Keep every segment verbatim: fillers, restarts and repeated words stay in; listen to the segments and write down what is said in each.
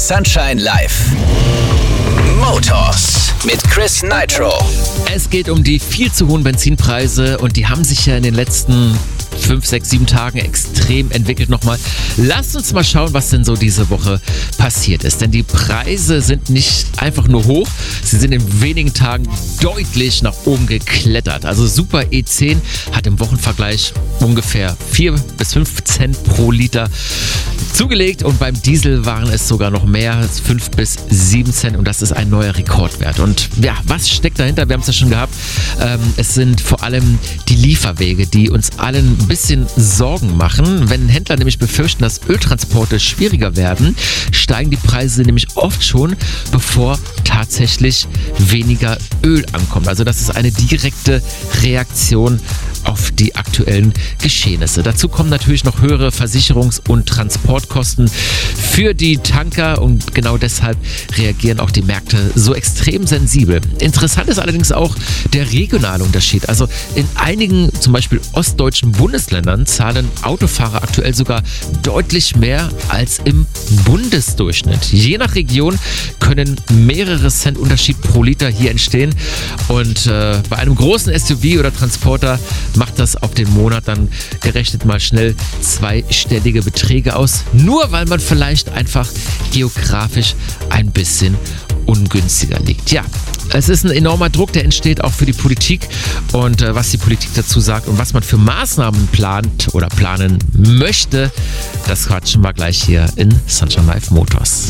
Sunshine Live. Motors mit Chris Nitro. Es geht um die viel zu hohen Benzinpreise und die haben sich ja in den letzten fünf, sechs, sieben Tagen extrem entwickelt nochmal. Lasst uns mal schauen, was denn so diese Woche passiert ist. Denn die Preise sind nicht einfach nur hoch, sie sind in wenigen Tagen deutlich nach oben geklettert. Also Super E zehn hat im Wochenvergleich ungefähr vier bis fünf Cent pro Liter zugelegt und beim Diesel waren es sogar noch mehr, fünf bis sieben Cent, und das ist ein neuer Rekordwert. Und ja, was steckt dahinter? Wir haben es ja schon gehabt. Ähm, es sind vor allem die Lieferwege, die uns allen ein bisschen Sorgen machen. Wenn Händler nämlich befürchten, dass Öltransporte schwieriger werden, steigen die Preise nämlich oft schon, bevor tatsächlich weniger Öl ankommt. Also das ist eine direkte Reaktion auf die aktuellen Geschehnisse. Dazu kommen natürlich noch höhere Versicherungs- und Transportkosten für die Tanker und genau deshalb reagieren auch die Märkte so extrem sensibel. Interessant ist allerdings auch der regionale Unterschied. Also in einigen, zum Beispiel ostdeutschen Bundesländern, zahlen Autofahrer aktuell sogar deutlich mehr als im Bundesdurchschnitt. Je nach Region können mehrere Cent Unterschied pro Liter hier entstehen und äh, bei einem großen S U V oder Transporter macht das auf den Monat dann gerechnet mal schnell zweistellige Beträge aus, nur weil man vielleicht einfach geografisch ein bisschen ungünstiger liegt. Ja, es ist ein enormer Druck, der entsteht auch für die Politik und äh, was die Politik dazu sagt und was man für Maßnahmen plant oder planen möchte, das quatschen wir gleich hier in Sunshine Live Motors.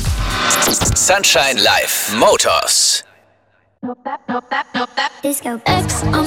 Sunshine Live Motors. Disco X